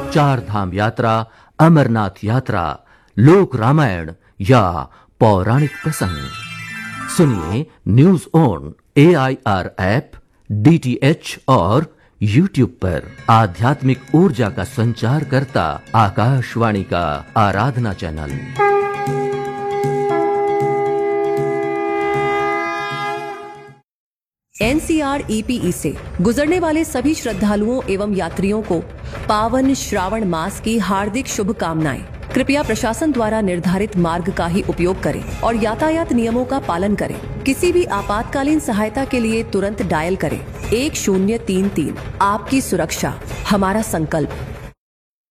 चार धाम यात्रा, अमरनाथ यात्रा, लोक रामायण या पौराणिक प्रसंग। सुनिए news on AIR app, DTH और YouTube पर। आध्यात्मिक ऊर्जा का संचार करता आकाशवाणी का आराधना चैनल। NCR-EPE से गुजरने वाले सभी श्रद्धालुओं एवं यात्रियों को पावन श्रावण मास की हार्दिक शुभकामनाएं। कृपया प्रशासन द्वारा निर्धारित मार्ग का ही उपयोग करें और यातायात नियमों का पालन करें। किसी भी आपातकालीन सहायता के लिए तुरंत डायल करें 1033। आपकी सुरक्षा हमारा संकल्प।